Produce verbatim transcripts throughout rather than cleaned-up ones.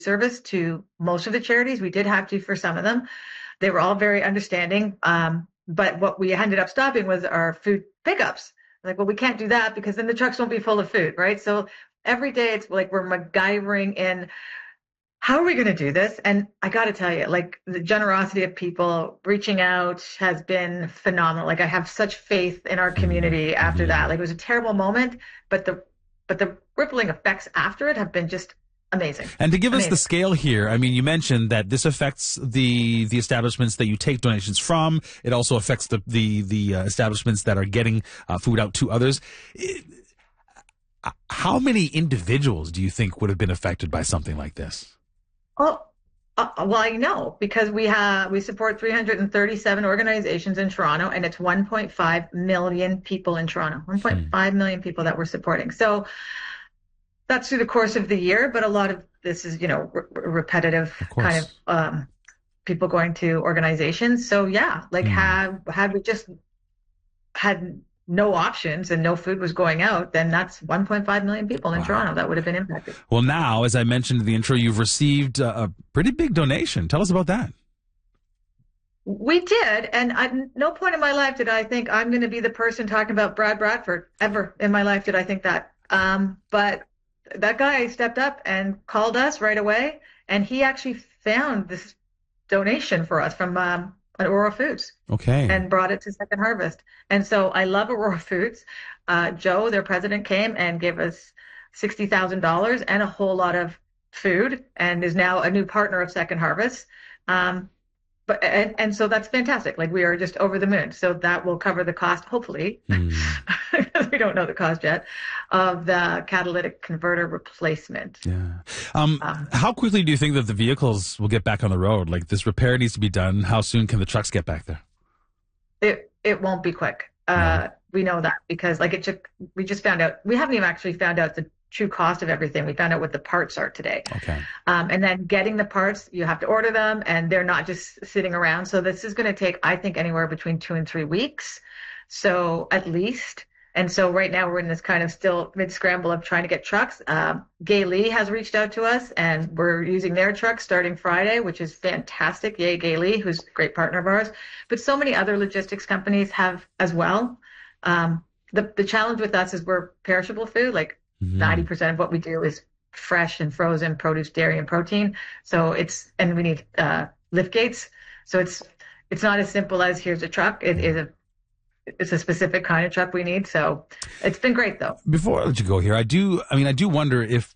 service to most of the charities. We did have to for some of them. They were all very understanding. Um, but what we ended up stopping was our food pickups. Like, well, we can't do that because then the trucks won't be full of food, right? So every day it's like we're MacGyvering in, how are we going to do this? And I got to tell you, like, the generosity of people reaching out has been phenomenal. Like, I have such faith in our community after that. Like, it was a terrible moment, but the but the rippling effects after it have been just amazing. And to give amazing. us the scale here, I mean, you mentioned that this affects the the establishments that you take donations from. It also affects the the the uh, establishments that are getting uh, food out to others. It, how many individuals do you think would have been affected by something like this? Oh, uh, well, I know because we have we support three hundred thirty-seven organizations in Toronto, and it's one point five million people in Toronto. one point five million people that we're supporting. So that's through the course of the year, but a lot of this is, you know, re- repetitive of kind of um, people going to organizations. So yeah, like mm. had had we just had no options and no food was going out, then that's one point five million people in wow. Toronto that would have been impacted. Well, now, as I mentioned in the intro, you've received a, a pretty big donation. Tell us about that. We did, and at no point in my life did I think I'm going to be the person talking about Brad Bradford. Ever in my life did I think that. Um, but that guy stepped up and called us right away, and he actually found this donation for us from um, Aurora Foods. Okay. And brought it to Second Harvest. And so I love Aurora Foods. Uh, Joe, their president, came and gave us sixty thousand dollars and a whole lot of food, and is now a new partner of Second Harvest. Um, but and, and so that's fantastic. Like, we are just over the moon. So that will cover the cost, hopefully, mm. we don't know the cost yet, of the catalytic converter replacement. Yeah. Um, um, how quickly do you think that the vehicles will get back on the road? Like, this repair needs to be done. How soon can the trucks get back there? It it won't be quick. Uh, no. We know that because, like, it took, we just found out, we haven't even actually found out the true cost of everything. We found out what the parts are today. Okay. Um, and then getting the parts, you have to order them, and they're not just sitting around. So this is going to take, I think, anywhere between two and three weeks. So at least. And so right now we're in this kind of still mid scramble of trying to get trucks. Um, Gay Lee has reached out to us, and we're using their trucks starting Friday, which is fantastic. Yay, Gay Lee, who's a great partner of ours. But so many other logistics companies have as well. Um, the, the challenge with us is we're perishable food. Like, Mm-hmm. ninety percent of what we do is fresh and frozen produce, dairy, and protein. So it's, and we need uh, lift gates. So it's it's not as simple as here's a truck. It is a it's a specific kind of truck we need. So it's been great, though. Before I let you go here, I do. I mean, I do wonder if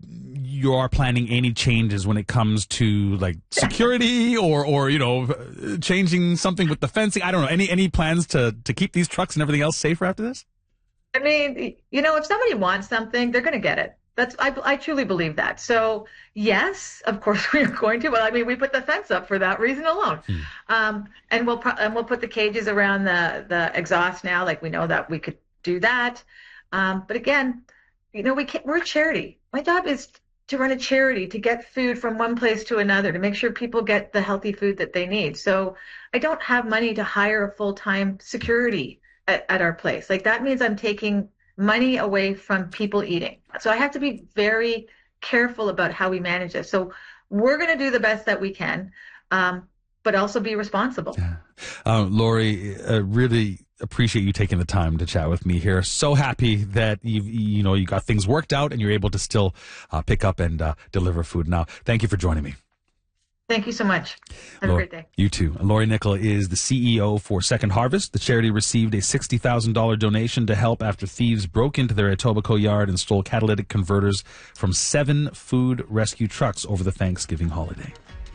you are planning any changes when it comes to, like, security or or you know, changing something with the fencing. I don't know. Any any plans to to keep these trucks and everything else safer after this? I mean, you know, if somebody wants something, they're going to get it. That's I, I truly believe that. So, yes, of course we are going to. But I mean, we put the fence up for that reason alone. Hmm. Um, and we'll and we'll put the cages around the the exhaust now. Like, we know that we could do that. Um, but again, you know, we can't, we're a charity. My job is to run a charity, to get food from one place to another, to make sure people get the healthy food that they need. So I don't have money to hire a full-time security At, at our place. Like, that means I'm taking money away from people eating. So I have to be very careful about how we manage this. So we're going to do the best that we can, um, but also be responsible. Yeah. Uh, Lori, uh, really appreciate you taking the time to chat with me here. So happy that you you know you got things worked out and you're able to still uh, pick up and uh, deliver food now. Thank you for joining me. Thank you so much. Have Lori, a great day. You too. Lori Nicol is the C E O for Second Harvest. The charity received a sixty thousand dollars donation to help after thieves broke into their Etobicoke yard and stole catalytic converters from seven food rescue trucks over the Thanksgiving holiday.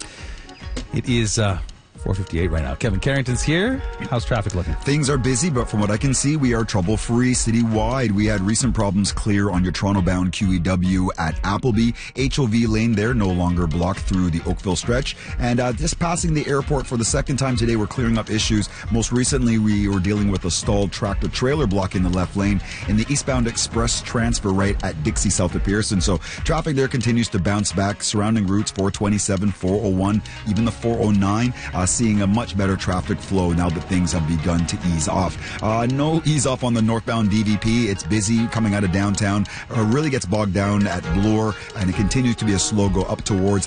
It is uh, four fifty-eight right now. Kevin Carrington's here. How's traffic looking? Things are busy, but from what I can see, we are trouble-free citywide. We had recent problems clear on your Toronto-bound Q E W at Appleby. H O V lane there no longer blocked through the Oakville stretch. And uh, just passing the airport for the second time today, we're clearing up issues. Most recently, we were dealing with a stalled tractor-trailer blocking the left lane in the eastbound express transfer right at Dixie south of Pearson. So traffic there continues to bounce back. Surrounding routes, four twenty-seven, four oh one, even the four oh nine. Uh, seeing a much better traffic flow now that things have begun to ease off. Uh, no ease off on the northbound D V P. It's busy coming out of downtown. Uh, really gets bogged down at Bloor, and it continues to be a slow go up towards